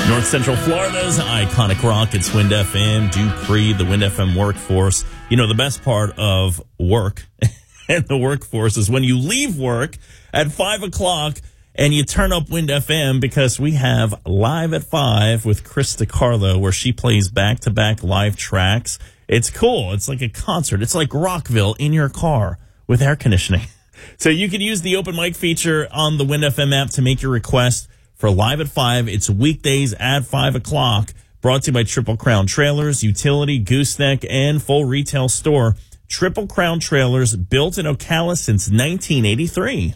North Central Florida's iconic rock. It's Wind FM, Dupree, the Wind FM workforce. You know, the best part of work and the workforce is when you leave work at 5 o'clock and you turn up Wind FM, because we have Live at 5 with Chris DiCarlo, where she plays back-to-back live tracks. It's cool. It's like a concert. It's like Rockville in your car with air conditioning. So you can use the open mic feature on the Wind FM app to make your request for Live at 5. It's weekdays at 5 o'clock. Brought to you by Triple Crown Trailers, Utility, Gooseneck, and Full Retail Store. Triple Crown Trailers, built in Ocala since 1983.